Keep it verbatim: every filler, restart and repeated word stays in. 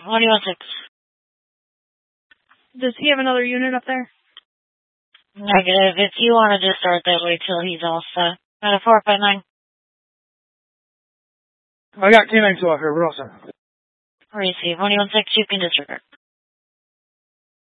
What do you want six? Does he have another unit up there? Negative. If you want to just start that way till he's all set. At a four five nine. I got K nine two off here. We're all set. Receive. one one six, you can disregard.